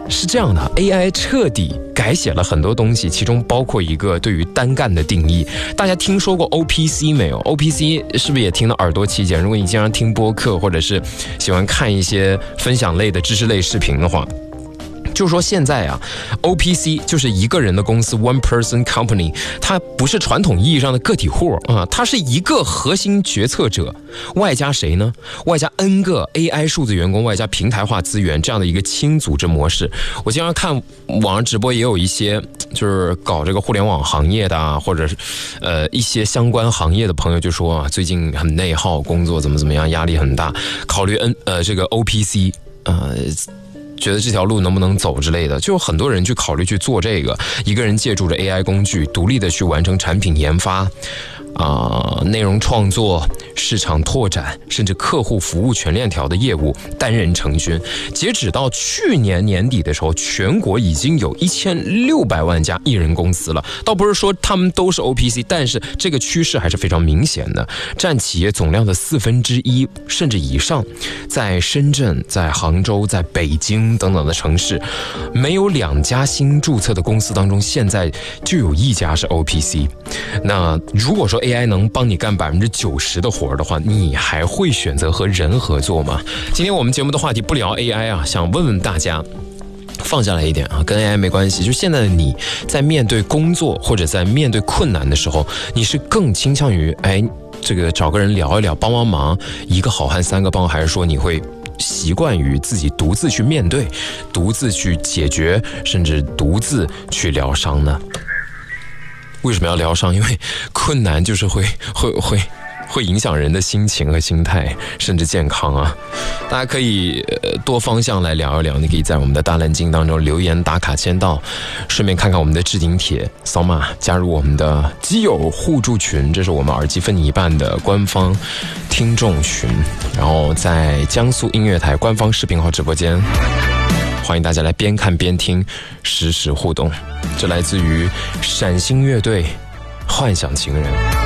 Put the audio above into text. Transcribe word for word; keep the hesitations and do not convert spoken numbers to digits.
是这样的 ，A I 彻底改写了很多东西，其中包括一个对于单干的定义。大家听说过 O P C 没有 ？O P C 是不是也听得耳朵起茧？如果你经常听播客，或者是喜欢看一些分享类的知识类视频的话。就是说现在啊 ，O P C 就是一个人的公司 ，one person company， 它不是传统意义上的个体户啊，它是一个核心决策者，外加谁呢？外加 N 个 A I 数字员工，外加平台化资源这样的一个轻组织模式。我经常看网上直播，也有一些就是搞这个互联网行业的啊，或者是呃一些相关行业的朋友就说啊，最近很内耗，工作怎么怎么样，压力很大，考虑 N 呃这个 O P C 呃。觉得这条路能不能走之类的，就有很多人去考虑去做这个，一个人借助着 A I 工具，独立的去完成产品研发。啊、呃，内容创作、市场拓展，甚至客户服务全链条的业务，单人成军。截止到去年年底的时候，全国已经有一千六百万家艺人公司了。倒不是说他们都是 O P C， 但是这个趋势还是非常明显的，占企业总量的四分之一甚至以上。在深圳、在杭州、在北京等等的城市，没有两家新注册的公司当中，现在就有一家是 O P C。那如果说 A I 能帮你干百分之九十的活的话，你还会选择和人合作吗？今天我们节目的话题不聊 A I 啊，想问问大家。放下来一点啊，跟 A I 没关系。就现在的你在面对工作或者在面对困难的时候，你是更倾向于哎这个找个人聊一聊，帮帮忙，一个好汉三个帮，还是说你会习惯于自己独自去面对，独自去解决，甚至独自去疗伤呢？为什么要疗伤？因为困难就是会会会会影响人的心情和心态，甚至健康啊。大家可以呃多方向来聊一聊，你可以在我们的大蓝鲸当中留言打卡签到，顺便看看我们的置顶帖，扫码加入我们的基友互助群，这是我们耳机分你一半的官方听众群，然后在江苏音乐台官方视频号直播间。欢迎大家来边看边听，实时互动。这来自于陕星乐队《幻想情人》。